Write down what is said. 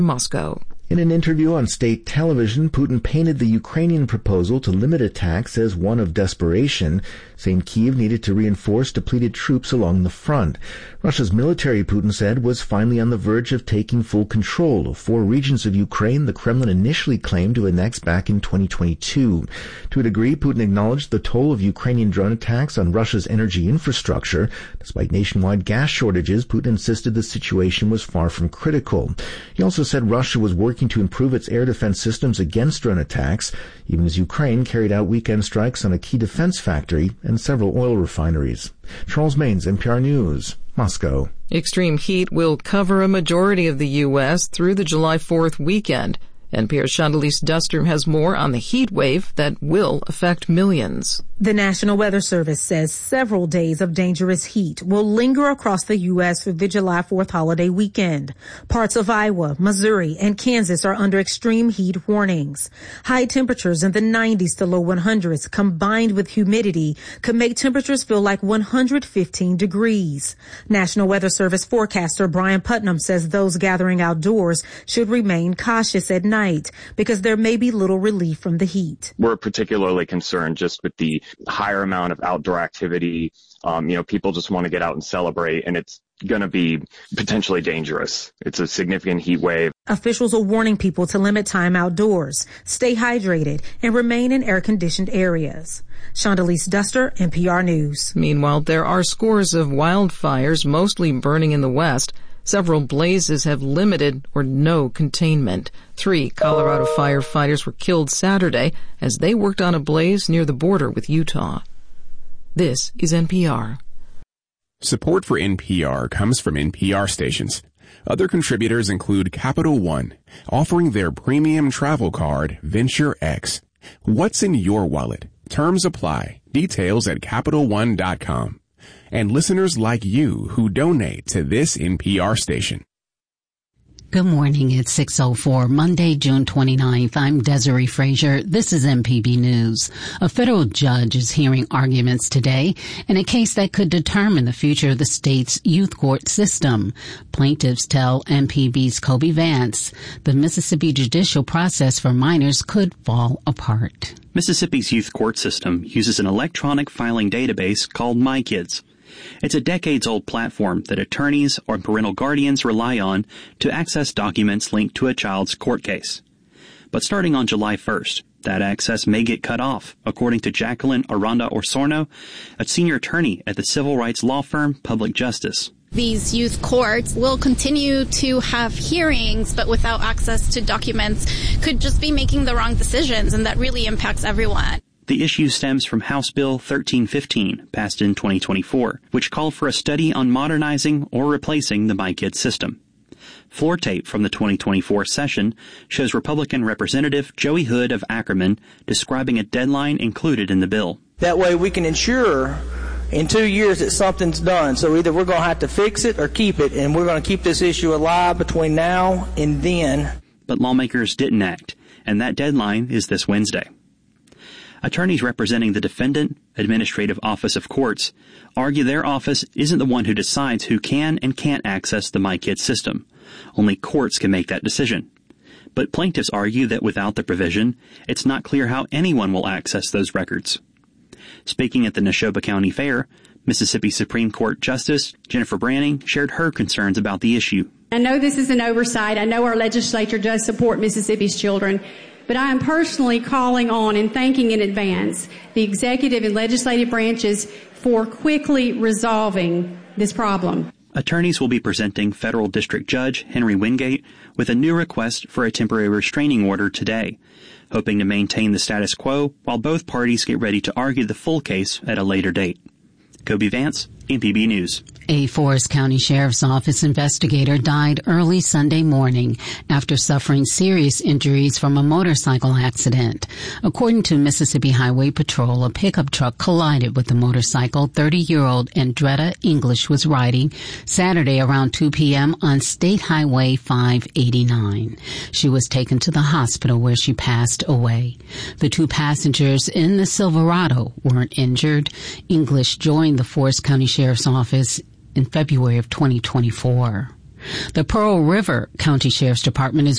Moscow. In an interview on state television, Putin painted the Ukrainian proposal to limit attacks as one of desperation, saying Kyiv needed to reinforce depleted troops along the front. Russia's military, Putin said, was finally on the verge of taking full control of 4 regions of Ukraine the Kremlin initially claimed to annex back in 2022. To a degree, Putin acknowledged the toll of Ukrainian drone attacks on Russia's energy infrastructure. Despite nationwide gas shortages, Putin insisted the situation was far from critical. He also said Russia was working to improve its air defense systems against drone attacks, even as Ukraine carried out weekend strikes on a key defense factory and several oil refineries. Charles Maines, NPR News, Moscow. Extreme heat will cover a majority of the U.S. through the July 4th weekend. NPR's Chandalise Duster has more on the heat wave that will affect millions. The National Weather Service says several days of dangerous heat will linger across the U.S. through the July 4th holiday weekend. Parts of Iowa, Missouri, and Kansas are under extreme heat warnings. High temperatures in the 90s to low 100s combined with humidity could make temperatures feel like 115 degrees. National Weather Service forecaster Brian Putnam says those gathering outdoors should remain cautious at night because there may be little relief from the heat. We're particularly concerned just with the higher amount of outdoor activity. People just want to get out and celebrate, and it's going to be potentially dangerous. It's a significant heat wave. Officials are warning people to limit time outdoors, stay hydrated, and remain in air-conditioned areas. Chandalise Duster, NPR News. Meanwhile, there are scores of wildfires, mostly burning in the west. Several blazes have limited or no containment. 3 Colorado firefighters were killed Saturday as they worked on a blaze near the border with Utah. This is NPR. Support for NPR comes from NPR stations. Other contributors include Capital One, offering their premium travel card, Venture X. What's in your wallet? Terms apply. Details at CapitalOne.com. And listeners like you who donate to this NPR station. Good morning. It's 6:04, Monday, June 29th. I'm Desiree Frazier. This is MPB News. A federal judge is hearing arguments today in a case that could determine the future of the state's youth court system. Plaintiffs tell MPB's Kobe Vance the Mississippi judicial process for minors could fall apart. Mississippi's youth court system uses an electronic filing database called MyKids. It's a decades-old platform that attorneys or parental guardians rely on to access documents linked to a child's court case. But starting on July 1st, that access may get cut off, according to Jacqueline Aranda Orsorno, a senior attorney at the civil rights law firm Public Justice. These youth courts will continue to have hearings, but without access to documents could just be making the wrong decisions, and that really impacts everyone. The issue stems from House Bill 1315, passed in 2024, which called for a study on modernizing or replacing the MyKids system. Floor tape from the 2024 session shows Republican Representative Joey Hood of Ackerman describing a deadline included in the bill. That way we can ensure in 2 years that something's done. So either we're going to have to fix it or keep it, and we're going to keep this issue alive between now and then. But lawmakers didn't act, and that deadline is this Wednesday. Attorneys representing the defendant, Administrative Office of Courts, argue their office isn't the one who decides who can and can't access the MyKids system. Only courts can make that decision. But plaintiffs argue that without the provision, it's not clear how anyone will access those records. Speaking at the Neshoba County Fair, Mississippi Supreme Court Justice Jennifer Branning shared her concerns about the issue. I know this is an oversight. I know our legislature does support Mississippi's children. But I am personally calling on and thanking in advance the executive and legislative branches for quickly resolving this problem. Attorneys will be presenting Federal District Judge Henry Wingate with a new request for a temporary restraining order today, hoping to maintain the status quo while both parties get ready to argue the full case at a later date. Kobe Vance, MPB News. A Forest County Sheriff's Office investigator died early Sunday morning after suffering serious injuries from a motorcycle accident. According to Mississippi Highway Patrol, a pickup truck collided with the motorcycle 30-year-old Andretta English was riding Saturday around 2 p.m. on State Highway 589. She was taken to the hospital where she passed away. The 2 passengers in the Silverado weren't injured. English joined the Forest County Sheriff's Office in February of 2024. The Pearl River County Sheriff's Department is